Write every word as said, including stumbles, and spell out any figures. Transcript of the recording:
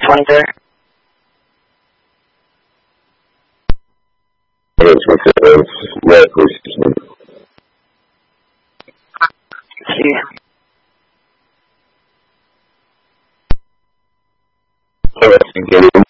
twenty-three. It's with the red person. See. So let's get it.